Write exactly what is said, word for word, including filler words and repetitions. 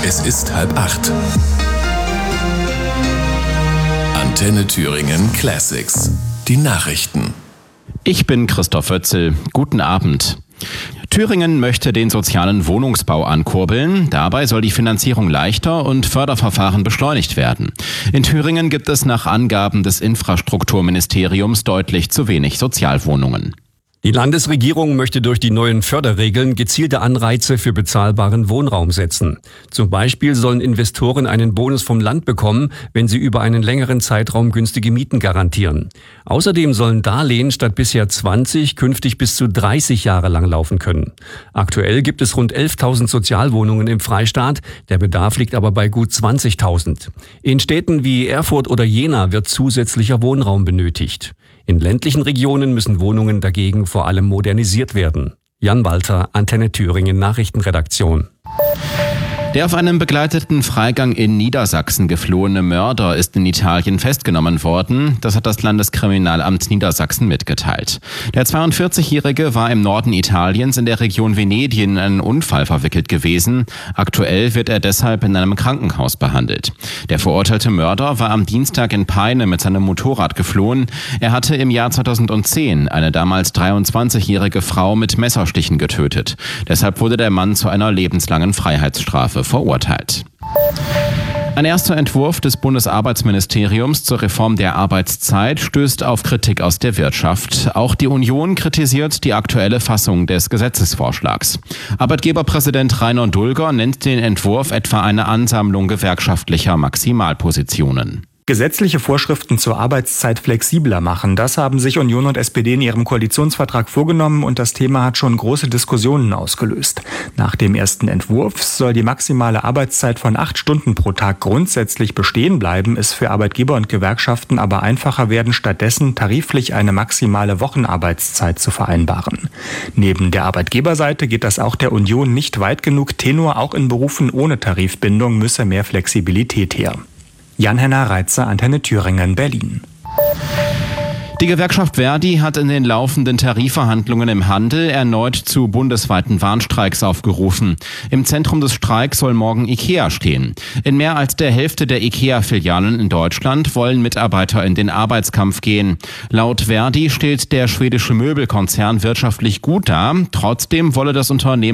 Es ist halb acht. Antenne Thüringen Classics. Die Nachrichten. Ich bin Christoph Oetzel. Guten Abend. Thüringen möchte den sozialen Wohnungsbau ankurbeln. Dabei soll die Finanzierung leichter und Förderverfahren beschleunigt werden. In Thüringen gibt es nach Angaben des Infrastrukturministeriums deutlich zu wenig Sozialwohnungen. Die Landesregierung möchte durch die neuen Förderregeln gezielte Anreize für bezahlbaren Wohnraum setzen. Zum Beispiel sollen Investoren einen Bonus vom Land bekommen, wenn sie über einen längeren Zeitraum günstige Mieten garantieren. Außerdem sollen Darlehen statt bisher zwanzig künftig bis zu dreißig Jahre lang laufen können. Aktuell gibt es rund elftausend Sozialwohnungen im Freistaat, der Bedarf liegt aber bei gut zwanzigtausend. In Städten wie Erfurt oder Jena wird zusätzlicher Wohnraum benötigt. In ländlichen Regionen müssen Wohnungen dagegen vor allem modernisiert werden. Jan Walter, Antenne Thüringen Nachrichtenredaktion. Der auf einem begleiteten Freigang in Niedersachsen geflohene Mörder ist in Italien festgenommen worden. Das hat das Landeskriminalamt Niedersachsen mitgeteilt. Der zweiundvierzigjährige war im Norden Italiens in der Region Venedig in einen Unfall verwickelt gewesen. Aktuell wird er deshalb in einem Krankenhaus behandelt. Der verurteilte Mörder war am Dienstag in Peine mit seinem Motorrad geflohen. Er hatte im Jahr zweitausendzehn eine damals dreiundzwanzigjährige Frau mit Messerstichen getötet. Deshalb wurde der Mann zu einer lebenslangen Freiheitsstrafe verurteilt. Ein erster Entwurf des Bundesarbeitsministeriums zur Reform der Arbeitszeit stößt auf Kritik aus der Wirtschaft. Auch die Union kritisiert die aktuelle Fassung des Gesetzesvorschlags. Arbeitgeberpräsident Rainer Dulger nennt den Entwurf etwa eine Ansammlung gewerkschaftlicher Maximalpositionen. Gesetzliche Vorschriften zur Arbeitszeit flexibler machen, das haben sich Union und S P D in ihrem Koalitionsvertrag vorgenommen und das Thema hat schon große Diskussionen ausgelöst. Nach dem ersten Entwurf soll die maximale Arbeitszeit von acht Stunden pro Tag grundsätzlich bestehen bleiben, es für Arbeitgeber und Gewerkschaften aber einfacher werden, stattdessen tariflich eine maximale Wochenarbeitszeit zu vereinbaren. Neben der Arbeitgeberseite geht das auch der Union nicht weit genug. Tenor, auch in Berufen ohne Tarifbindung müsse mehr Flexibilität her. Jan-Henner Reitzer, Antenne Thüringen, Berlin. Die Gewerkschaft Verdi hat in den laufenden Tarifverhandlungen im Handel erneut zu bundesweiten Warnstreiks aufgerufen. Im Zentrum des Streiks soll morgen IKEA stehen. In mehr als der Hälfte der IKEA-Filialen in Deutschland wollen Mitarbeiter in den Arbeitskampf gehen. Laut Verdi steht der schwedische Möbelkonzern wirtschaftlich gut da. Trotzdem wolle das Unternehmen